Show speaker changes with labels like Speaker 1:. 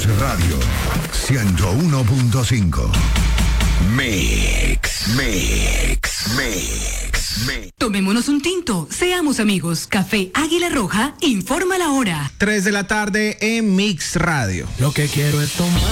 Speaker 1: Mix Radio 101.5. Mix.
Speaker 2: Tomémonos un tinto, seamos amigos. Café Águila Roja informa la hora.
Speaker 3: 3 de la tarde en Mix Radio.
Speaker 4: Lo que quiero es tomar.